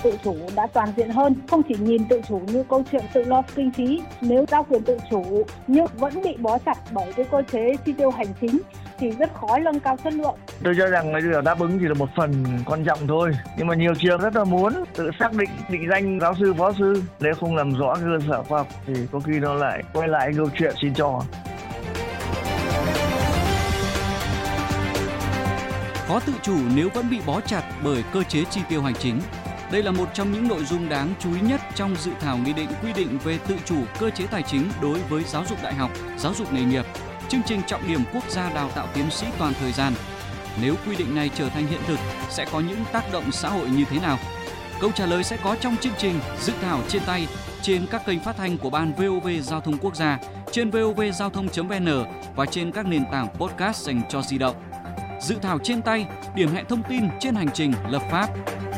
tự chủ đã toàn diện hơn, không chỉ nhìn tự chủ như câu chuyện tự lo kinh phí. Nếu giao quyền tự chủ nhưng vẫn bị bó chặt bởi cái cơ chế chi tiêu hành chính thì rất khó nâng cao chất lượng. Tôi cho rằng cái đáp ứng chỉ là một phần quan trọng thôi, nhưng mà nhiều trường rất là muốn tự xác định danh giáo sư, phó sư. Nếu không làm rõ cơ sở khoa học thì có khi nó lại quay lại câu chuyện xin cho. Khó tự chủ nếu vẫn bị bó chặt bởi cơ chế chi tiêu hành chính. Đây là một trong những nội dung đáng chú ý nhất trong dự thảo nghị định quy định về tự chủ cơ chế tài chính đối với giáo dục đại học, giáo dục nghề nghiệp, chương trình trọng điểm quốc gia đào tạo tiến sĩ toàn thời gian. Nếu quy định này trở thành hiện thực, sẽ có những tác động xã hội như thế nào? Câu trả lời sẽ có trong chương trình Dự thảo trên tay trên các kênh phát thanh của Ban VOV Giao thông Quốc gia, trên vovgiao thông.vn và trên các nền tảng podcast dành cho di động. Dự thảo trên tay, điểm hẹn thông tin trên hành trình lập pháp.